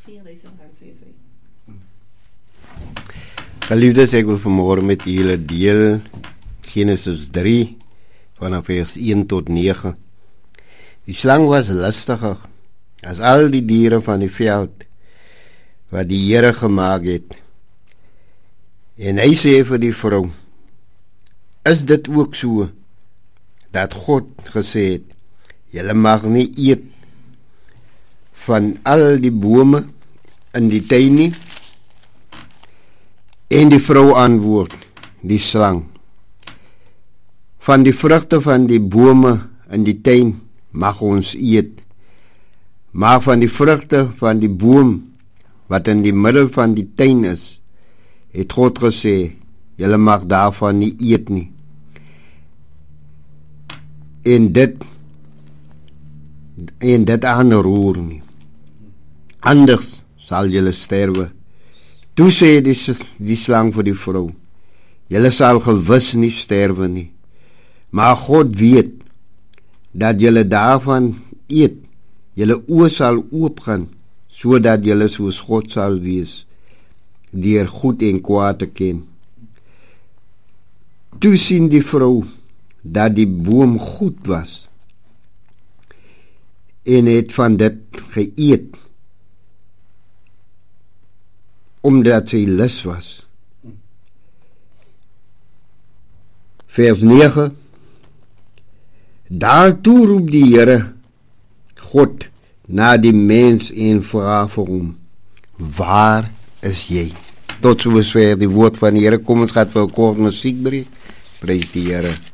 R4.000 sê sy. Geliefdes, ek wil vanmôre met julle deel Genesis 3 vanaf vers 1 tot 9. Die slang was lustiger as al die diere van die veld wat die Here gemaak het. En hy sê vir die vrou: is dit ook so dat God gesê het, julle mag nie eet van al die bome in die tuin nie? En die vrou antwoord die slang: van die vrugte van die bome in die tuin mag ons eet, maar van die vrugte van die boom wat in die middel van die tuin is, het God gesê, julle mag daarvan nie eet nie. En dit aanroer nie. Anders sal julle sterwe. Toe sê die slang vir die vrou: julle sal gewis nie sterwe nie. Maar God weet dat julle daarvan eet, julle oë sal oopgaan, sodat julle soos God sal wees, deur goed en kwaad te ken. Toe sien die vrou dat die boom goed was, en het van dit geëet, omdat sy lus was. Vers 9. Daartoe roep die Here God na die mens en vra vir hom: waar is jy? Tot sover die woord van die Here. Kom ons gaan vir 'n kort musiekbreek. Prys die Here.